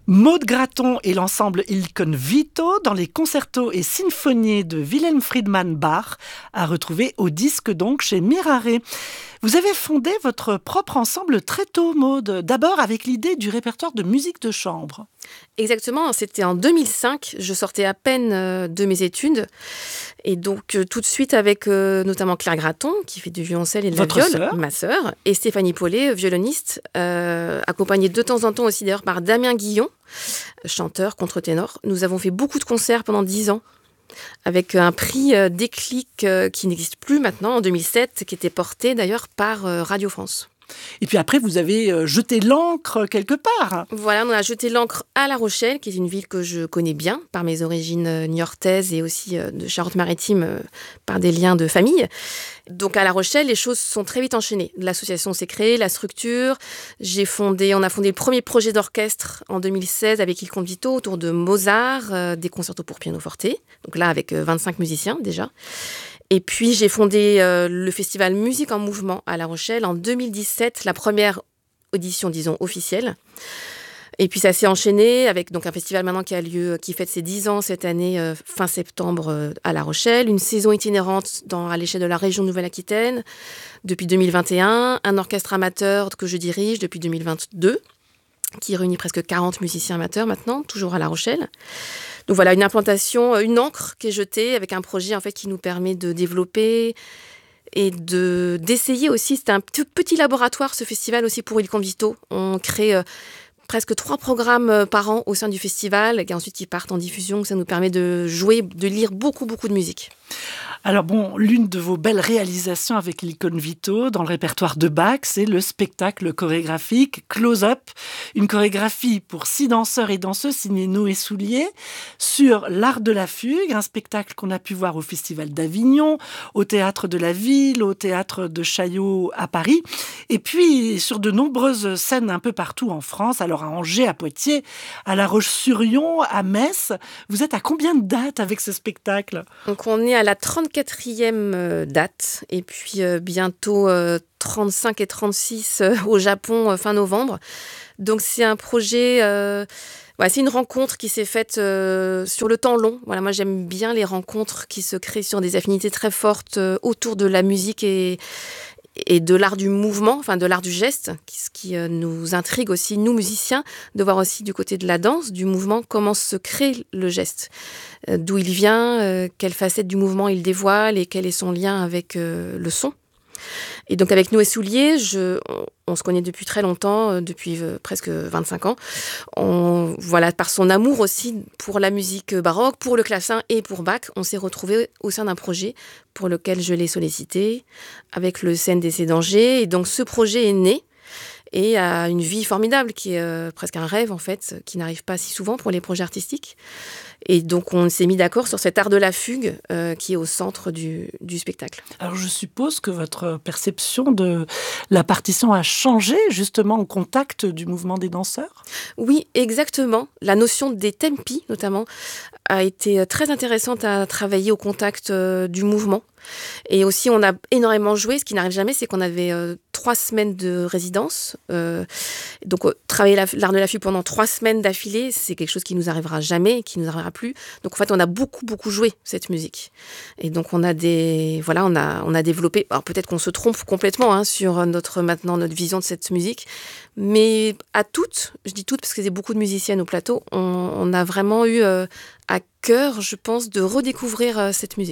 Maud Graton et l'ensemble Il Convito dans les concertos et sinfonies de Wilhelm Friedman Bach, à retrouver au disque donc chez Mirare. Vous avez fondé votre propre ensemble très tôt, Maud, d'abord avec l'idée du répertoire de musique de chambre. Exactement, c'était en 2005, je sortais à peine de mes études, et donc tout de suite avec notamment Claire Graton, qui fait du violoncelle et de Votre la viole, sœur. ma sœur, et Stéphanie Paulet, violoniste, accompagnée de temps en temps aussi d'ailleurs par Damien Guillon, chanteur, contre-ténor. Nous avons fait beaucoup de concerts pendant 10 ans, avec un prix Déclic qui n'existe plus maintenant, en 2007, qui était porté d'ailleurs par Radio France. Et puis après, vous avez jeté l'encre quelque part. Voilà, on a jeté l'encre à La Rochelle, qui est une ville que je connais bien par mes origines niortaises et aussi de Charente-Maritime par des liens de famille. Donc à La Rochelle, les choses sont très vite enchaînées. L'association s'est créée, la structure. On a fondé le premier projet d'orchestre en 2016 avec Il Convito autour de Mozart, des concertos pour piano forte. Donc là, avec 25 musiciens déjà. Et puis, j'ai fondé le festival Musique en Mouvement à La Rochelle en 2017, la première audition, disons, officielle. Et puis, ça s'est enchaîné avec donc un festival maintenant qui fête ses 10 ans cette année, fin septembre, à La Rochelle. Une saison itinérante à l'échelle de la région Nouvelle-Aquitaine depuis 2021. Un orchestre amateur que je dirige depuis 2022, qui réunit presque 40 musiciens amateurs maintenant, toujours à La Rochelle. Donc voilà, une implantation, une encre qui est jetée avec un projet en fait qui nous permet de développer et d'essayer aussi. C'est un petit laboratoire, ce festival aussi pour Il Convito. On crée presque 3 programmes par an au sein du festival et ensuite ils partent en diffusion. Ça nous permet de jouer, de lire beaucoup de musique. Alors bon, l'une de vos belles réalisations avec Il Convito dans le répertoire de Bach, c'est le spectacle chorégraphique Close Up, une chorégraphie pour 6 danseurs et danseuses signée Noé Soulier sur l'art de la fugue, un spectacle qu'on a pu voir au Festival d'Avignon, au Théâtre de la Ville, au Théâtre de Chaillot à Paris, et puis sur de nombreuses scènes un peu partout en France, alors à Angers, à Poitiers, à La Roche-sur-Yon, à Metz. Vous êtes à combien de dates avec ce spectacle ? Donc on est à la 34e date et puis bientôt 35 et 36 au Japon fin novembre. Donc c'est un projet, c'est une rencontre qui s'est faite sur le temps long. Voilà, moi j'aime bien les rencontres qui se créent sur des affinités très fortes autour de la musique et de l'art du mouvement, enfin de l'art du geste, ce qui nous intrigue aussi, nous musiciens, de voir aussi du côté de la danse, du mouvement, comment se crée le geste, d'où il vient, quelle facette du mouvement il dévoile et quel est son lien avec le son. Et donc avec Noé Soulier, on se connaît depuis très longtemps, depuis presque 25 ans. Par son amour aussi pour la musique baroque, pour le clavecin et pour Bach, on s'est retrouvés au sein d'un projet pour lequel je l'ai sollicité, avec le CNDC d'Angers. Et donc ce projet est né et a une vie formidable, qui est presque un rêve en fait, qui n'arrive pas si souvent pour les projets artistiques. Et donc, on s'est mis d'accord sur cet art de la fugue qui est au centre du spectacle. Alors, je suppose que votre perception de la partition a changé, justement, au contact du mouvement des danseurs ? Oui, exactement. La notion des tempi, notamment, a été très intéressante à travailler au contact du mouvement. Et aussi, on a énormément joué. Ce qui n'arrive jamais, c'est qu'on avait 3 semaines de résidence. Donc, travailler l'art de la fugue pendant 3 semaines d'affilée, c'est quelque chose qui nous arrivera jamais, qui nous arrivera plus. Donc, en fait, on a beaucoup joué cette musique. Et donc, on a développé. Alors, peut-être qu'on se trompe complètement sur notre vision de cette musique. Mais à toutes, je dis toutes parce que c'est beaucoup de musiciennes au plateau, on a vraiment eu à cœur, je pense, de redécouvrir cette musique.